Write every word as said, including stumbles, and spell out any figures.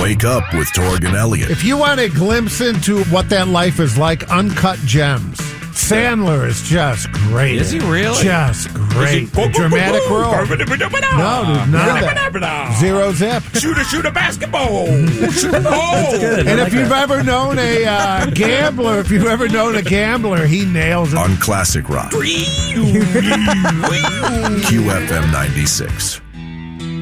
Wake Up with Torg and Elliott. If you want a glimpse into what that life is like, Uncut Gems. Sandler is just great. Is he really? Just great. The dramatic role. No, dude, none of that. Zero zip. Shoot a shoot a basketball. Shoot a ball. And if you've ever known a uh, gambler, if you've ever known a gambler, he nails it. On Classic Rock. Q F M ninety-six.